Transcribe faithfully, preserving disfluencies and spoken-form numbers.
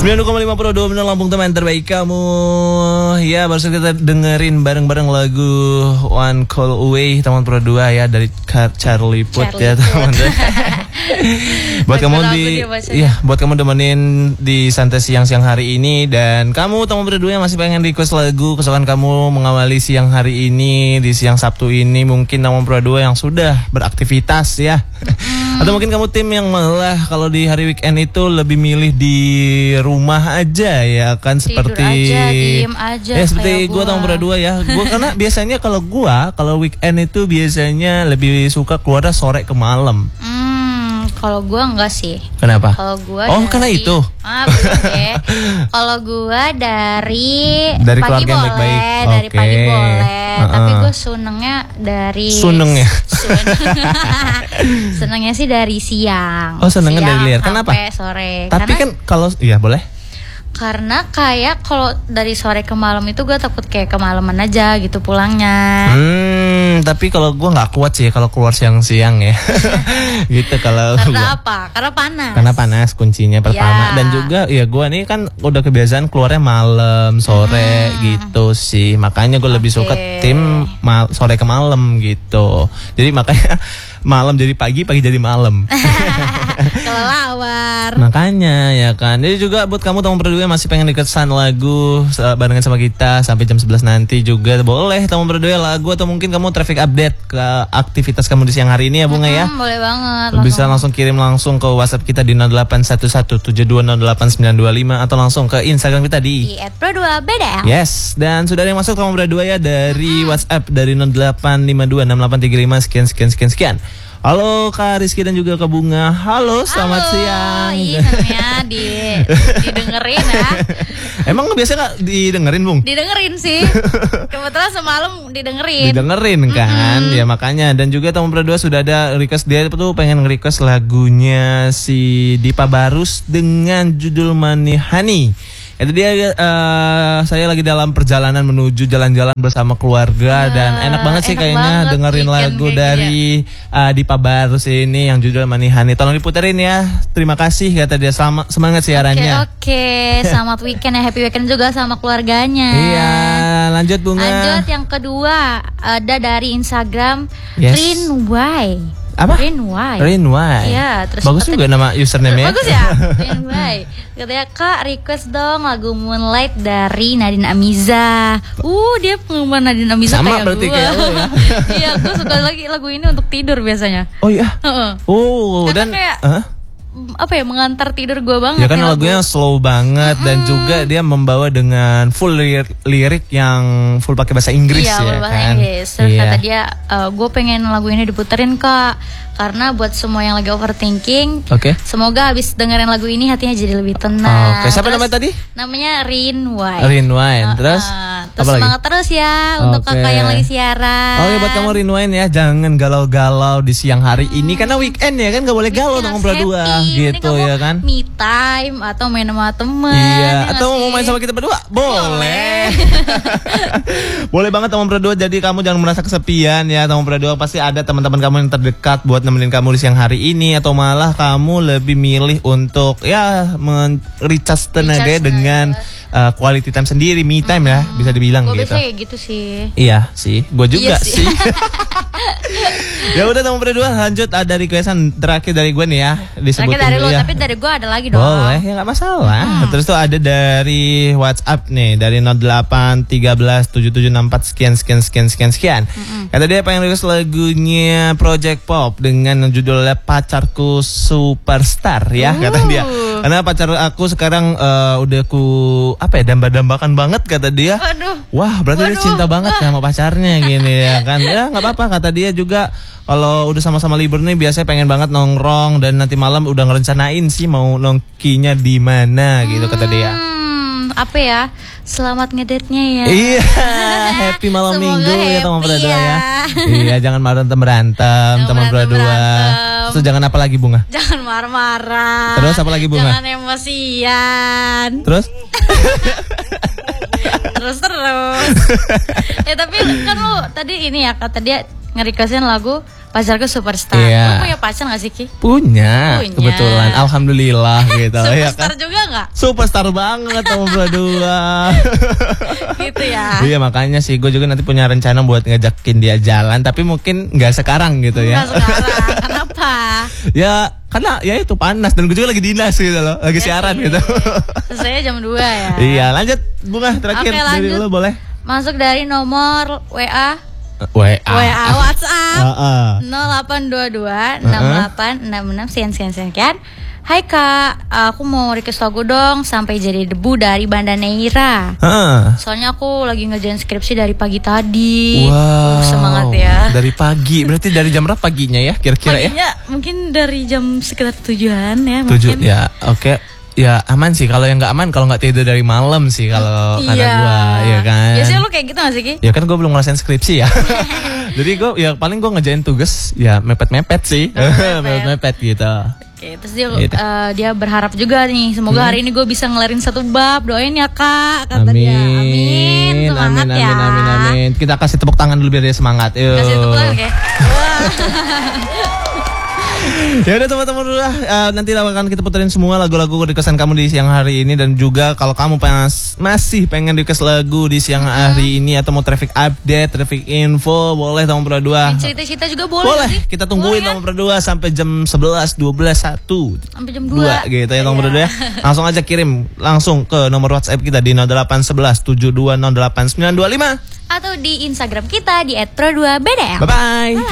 sembilan puluh koma lima Pro dua benar Lampung, teman terbaik kamu. Ya, baru saja kita dengerin bareng-bareng lagu One Call Away teman Pro dua ya dari Charlie Puth ya teman. Buat kamu di ya, buat kamu demenin di santai siang-siang hari ini, dan kamu teman Pro dua yang masih pengen request lagu kesukaan kamu mengawali siang hari ini di siang Sabtu ini, mungkin teman Pro dua yang sudah beraktivitas ya. Hmm. Atau mungkin kamu tim yang malah kalau di hari weekend itu lebih milih di rumah aja ya kan, tidur seperti aja, diem aja, ya seperti gue tahun berdua ya. Gue karena biasanya kalau gue kalau weekend itu biasanya lebih suka keluar sore ke malam. Hmm, kalau gue enggak sih. Kenapa? Kalau gue oh dari, karena itu. Ah, ya. Kalau gue dari dari pagi boleh, baik-baik. dari okay. pagi boleh. Uh-uh. Tapi gue senengnya dari. Senengnya. Senengnya sih dari siang. Oh senengnya siang dari liar. Kenapa? Sampai sore. Tapi karena, kan kalau iya boleh. Karena kayak kalau dari sore ke malam itu gue takut kayak kemalaman aja gitu pulangnya. Hmm, tapi kalau gue nggak kuat sih kalau keluar siang-siang ya. Gitu kalau. Karena gua. apa? Karena panas. Karena panas kuncinya pertama, ya. Dan juga ya gue nih kan udah kebiasaan keluarnya malam sore hmm. gitu sih. Makanya gue okay. lebih suka tim mal- sore ke malam gitu. Jadi makanya malam jadi pagi, pagi jadi malam. Kelelawar. Makanya ya kan. Jadi juga buat kamu teman berdua masih pengen dikesan lagu barengan sama kita sampai jam sebelas nanti juga boleh teman berdua lagu, atau mungkin kamu traffic update ke aktivitas kamu di siang hari ini ya Bunga hmm, ya. Boleh banget. Bisa langsung kirim langsung ke WhatsApp kita di nol delapan satu satu tujuh dua nol delapan sembilan dua lima atau langsung ke Instagram kita di di et pro dua b d l. Yes, dan sudah ada yang masuk teman berdua ya dari hmm. WhatsApp dari nol delapan lima dua enam delapan tiga lima sekian sekian sekian sekian. Halo Kak Rizky dan juga Kak Bunga. Halo, selamat Halo, siang. Iya namanya di, didengerin ya. Emang biasa gak didengerin Bung? Didengerin sih. Kebetulan semalam didengerin. Didengerin kan, mm-hmm. ya makanya. Dan juga teman berdua sudah ada request, dia tuh pengen request lagunya si Dipa Barus dengan judul Manihani. Itu dia uh, saya lagi dalam perjalanan menuju jalan-jalan bersama keluarga, nah, dan enak banget sih enak kayaknya banget dengerin lagu dari uh, Dipa Barus ini yang judul Manihani. Tolong diputerin ya. Terima kasih kata dia, sama semangat siarannya. Oke, okay, okay. Selamat weekend ya, happy weekend juga sama keluarganya. Iya, lanjut Bunga. Lanjut yang kedua ada dari Instagram yes. Rin Y. Apa? Rin Y. Rin Y. Iya, terus bagus juga nama username-nya. Bagus ya. Rin Y. Katanya Kak request dong lagu Moonlight dari Nadine Amiza. Uh, dia penggemar Nadine Amiza sama kayak berarti gue. Kayak lo ya. Iya, gue suka lagi lagu ini untuk tidur biasanya. Oh iya. Uh-uh. Oh, karena dan kayak, uh? apa ya, mengantar tidur gue banget. Ya kan ya, lagunya lagu. slow banget hmm. dan juga dia membawa dengan full lirik, lirik yang full pakai bahasa Inggris iya, ya bahasa kan. Inggris. Terus iya. kata dia uh, gue pengen lagu ini diputerin Kak, karena buat semua yang lagi overthinking, okay. semoga habis dengerin lagu ini hatinya jadi lebih tenang. Oke, okay. Siapa terus, namanya tadi? Namanya Rin Y. Rin Y. Uh, terus uh, terus semangat lagi? Terus ya untuk okay. kakak yang lagi siaran. Oke, okay, buat kamu Rin Y ya, jangan galau-galau di siang hari hmm. ini karena weekend ya kan, gak boleh galau dong berdua gitu ya kan. Me time atau main sama teman. Iya, atau mau main sama kita berdua? Boleh. Boleh banget teman berdua. Jadi kamu jangan merasa kesepian ya teman berdua, pasti ada teman-teman kamu yang terdekat buat nemenin kamu di siang hari ini, atau malah kamu lebih milih untuk ya men-recharge tenaga recharge dengan uh, quality time sendiri, me time hmm. ya bisa dibilang gua gitu. Gue biasanya kayak gitu sih. Iya sih, gue juga iya sih. sih. Ya udah teman berdua, lanjut ada requestan terakhir dari gue nih ya, disebutin dari dulu lo, ya. tapi dari gue ada lagi dong. Boleh, ya nggak masalah. Hmm. Terus tuh ada dari WhatsApp nih, dari nol delapan tiga belas tujuh tujuh enam empat sekian sekian sekian sekian sekian. Hmm. Kata dia pengen request lagunya Project Pop dengan judulnya Pacarku Superstar ya, uh. kata dia. Karena pacar aku sekarang uh, udah ku apa ya, damba-dambakan banget kata dia. Waduh. Wah, berarti Waduh. dia cinta banget Wah. sama pacarnya gini ya kan. Ya nggak apa-apa kata dia juga. Kalau udah sama-sama libur nih biasanya pengen banget nongkrong, dan nanti malam udah ngerencanain sih mau nongkinya di mana gitu kata dia. Hmm, apa ya? Selamat ngedate-nya ya. Iya, happy malam Semoga minggu happy ya teman berdua ya. ya. Iya, jangan berantem berantem teman berdua. Terus jangan apa lagi Bunga? Jangan marah-marah. Terus apa lagi Bunga? Jangan emosian. Terus? terus terus. Ya tapi kan lu tadi ini ya, kata dia nge-requestin lagu pacarku superstar. Iya. Lu punya pacar gak sih Ki? Punya, Punya. Kebetulan, alhamdulillah gitu. Ya Superstar kan? juga gak? Superstar banget sama berdua. Gitu ya. Iya makanya sih gue juga nanti punya rencana buat ngajakin dia jalan, tapi mungkin nggak sekarang gitu ya. Nggak sekarang, kenapa? Ya karena ya itu panas dan gue juga lagi dinas gitu loh, lagi Ya siaran sih. gitu. Selesai jam dua ya. Iya lanjut Bunga terakhir Oke, dari lanjut. lo boleh. Masuk dari nomor W A W A. W A WhatsApp Heeh. nol delapan dua dua enam delapan enam enam sekian sekian sekian. Hai Kak, aku mau request lagu dong Sampai Jadi Debu dari Banda Neira. Heeh. Soalnya aku lagi ngerjain skripsi dari pagi tadi. Wow. Uh, semangat ya. Dari pagi, berarti dari jam berapa paginya ya kira-kira ya? Paginya mungkin dari jam sekitar tujuan ya. Tujuh mungkin. ya, oke. Ya aman sih, kalau yang nggak aman kalau nggak tidur dari malam sih kalau kata Iya. gua, ya kan. Biasanya lu kayak gitu gak sih Ki? Ya kan gue belum ngerasain skripsi ya. Jadi gue ya paling gue ngerjain tugas ya mepet-mepet sih. Mepet-mepet gitu. Oke, terus dia Gitu. eh, dia berharap juga nih semoga Hmm. hari ini gue bisa ngelarin satu bab. Doain ya Kak, kata Amin. dia. Amin. Semangat amin, ya. Amin, amin, amin. Kita kasih tepuk tangan dulu biar dia semangat. Yuk. Kasih tepuk tangan oke. Wah. Ya udah teman-teman udah uh, nanti akan kita puterin semua lagu-lagu requestan kamu di siang hari ini, dan juga kalau kamu pas, masih pengen request lagu di siang hari ini atau mau traffic update, traffic info, boleh teman berdua. Cerita-cerita juga boleh, Boleh, sih? kita tungguin Boleh, teman berdua sampai jam sebelas, dua belas, satu Sampai jam dua gitu ya teman Iya. berdua. Langsung aja kirim langsung ke nomor WhatsApp kita di nol delapan satu satu tujuh dua nol delapan sembilan dua lima Atau di Instagram kita di et pro dua b d l. Bye bye.